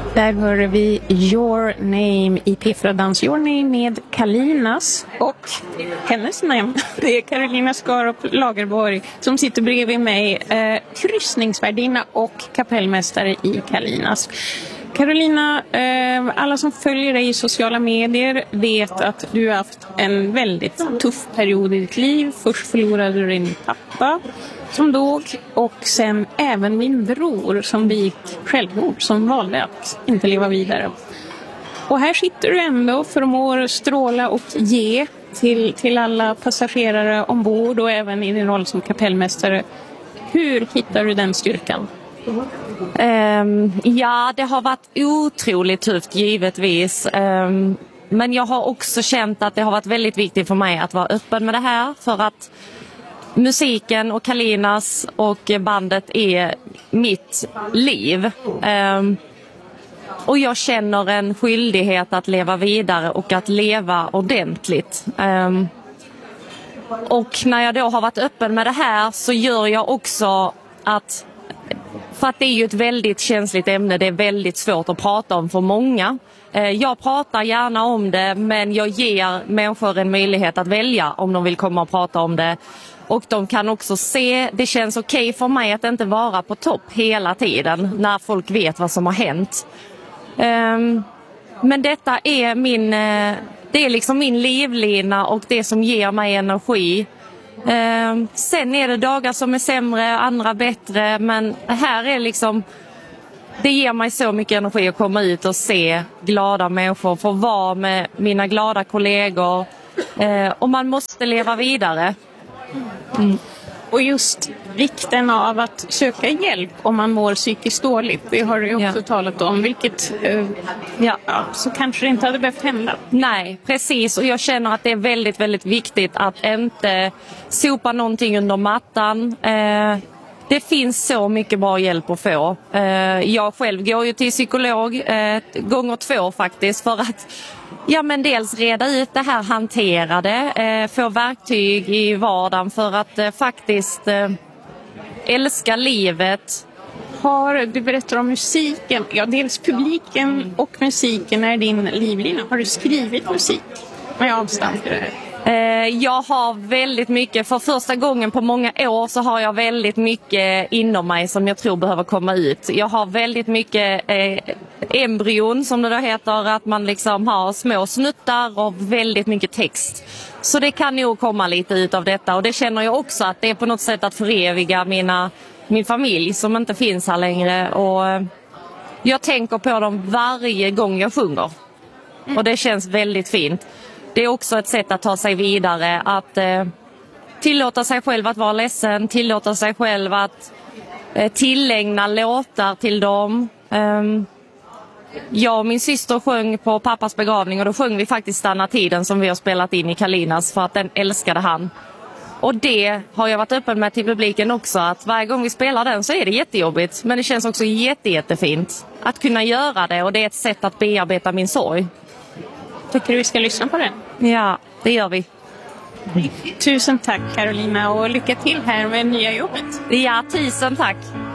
Där hör vi Your Name i Piffradans Your Name med Kalinas och hennes namn. Det är Carolina Skarup Lagerborg som sitter bredvid mig, kryssningsvärdinna och kapellmästare i Kalinas. Carolina, alla som följer dig i sociala medier vet att du har haft en väldigt tuff period i ditt liv. Först förlorade du din pappa som dog och sen även min bror som begick självmord, som valde att inte leva vidare. Och här sitter du ändå, förmår stråla och ge till alla passagerare ombord och även i din roll som kapellmästare. Hur hittar du den styrkan? Ja, det har varit otroligt tufft givetvis. Men jag har också känt att det har varit väldigt viktigt för mig att vara öppen med det här. För att musiken och Kalinas och bandet är mitt liv. Och jag känner en skyldighet att leva vidare och att leva ordentligt. Och när jag då har varit öppen med det här så gör jag också att... För att det är ju ett väldigt känsligt ämne, det är väldigt svårt att prata om för många. Jag pratar gärna om det, men jag ger människor en möjlighet att välja om de vill komma och prata om det. Och de kan också se, det känns okej för mig att inte vara på topp hela tiden när folk vet vad som har hänt. Men detta är det är liksom min livlina och det som ger mig energi. Sen är det dagar som är sämre, andra bättre, men här är liksom, det ger mig så mycket energi att komma ut och se glada människor, få vara med mina glada kollegor, och man måste leva vidare. Och just vikten av att söka hjälp om man mår psykiskt dåligt, det har du också talat om, vilket så kanske det inte hade behövt hända. Nej, precis, och jag känner att det är väldigt, väldigt viktigt att inte sopa någonting under mattan. Det finns så mycket bra hjälp att få. Jag själv går ju till psykolog gånger 2 faktiskt för att dels reda ut det här, hantera det, få verktyg i vardagen för att faktiskt älska livet. Du berättar om musiken, dels publiken och musiken är din livlina. Har du skrivit musik med avstamp i det här? Jag har väldigt mycket, för första gången på många år så har jag väldigt mycket inom mig som jag tror behöver komma ut. Jag har väldigt mycket embryon som det då heter, att man liksom har små snuttar och väldigt mycket text. Så det kan nog komma lite ut av detta, och det känner jag också att det är på något sätt att föreviga min familj som inte finns här längre, och jag tänker på dem varje gång jag sjunger. Och det känns väldigt fint. Det är också ett sätt att ta sig vidare, att tillåta sig själv att vara ledsen, tillåta sig själv att tillägna låtar till dem. Jag och min syster sjöng på pappas begravning, och då sjöng vi faktiskt Stanna tiden som vi har spelat in i Kalinas, för att den älskade han. Och det har jag varit öppen med till publiken också, att varje gång vi spelar den så är det jättejobbigt, men det känns också jättefint att kunna göra det, och det är ett sätt att bearbeta min sorg. Tycker du vi ska lyssna på den? Ja, det gör vi. Tusen tack Carolina, och lycka till här med nya jobbet. Ja, tusen tack.